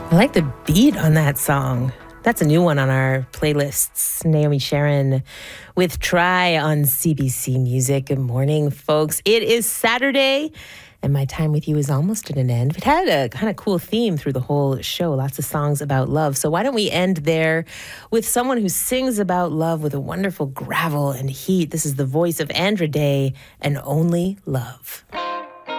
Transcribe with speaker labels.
Speaker 1: I like the beat on that song. That's a new one on our playlists. Naomi Sharon with Try on CBC Music. Good morning, folks. It is Saturday, and my time with you is almost at an end. It had a kind of cool theme through the whole show, lots of songs about love. So why don't we end there with someone who sings about love with a wonderful gravel and heat. This is the voice of Andra Day and Only Love.